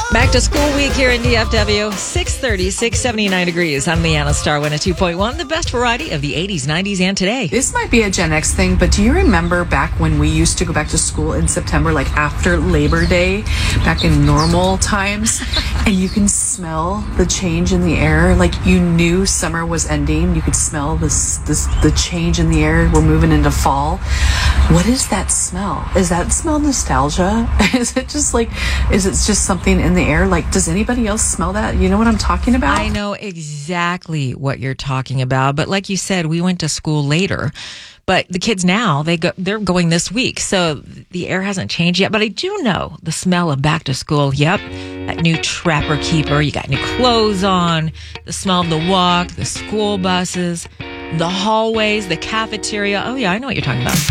Back to school week here in DFW. 6:30, 679 degrees. I'm Leanna Star, 102.1. The best variety of the 80s, 90s, and today. This might be a Gen X thing, but do you remember back when we used to go back to school in September, like after Labor Day, back in normal times, and you can smell the change in the air? Like you knew summer was ending. You could smell the change in the air. We're moving into fall. What is that smell? Is that smell nostalgia? Is it just something in the air? Like, does anybody else smell that? You know what I'm talking about? I know exactly what you're talking about. But like you said, we went to school later. But the kids now, they're going this week. So the air hasn't changed yet. But I do know the smell of back to school. Yep. That new Trapper Keeper. You got new clothes on. The smell of the walk, the school buses, the hallways, the cafeteria. Oh, yeah, I know what you're talking about.